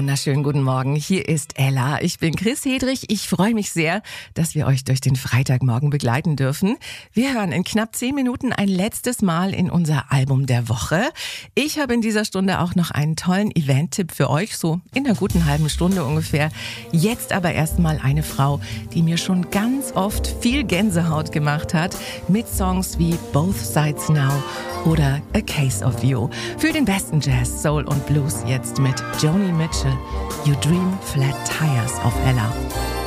wunderschönen guten Morgen. Hier ist Ella. Ich bin Chris Hedrich. Ich freue mich sehr, dass wir euch durch den Freitagmorgen begleiten dürfen. Wir hören in knapp 10 Minuten ein letztes Mal in unser Album der Woche. Ich habe in dieser Stunde auch noch einen tollen Event-Tipp für euch, so in einer guten halben Stunde ungefähr. Jetzt aber erstmal eine Frau, die mir schon ganz oft viel Gänsehaut gemacht hat, mit Songs wie Both Sides Now oder A Case of You. Für den besten Jazz, Soul und Blues jetzt mit Joni Mitchell, You Dream Flat Tires auf Ella.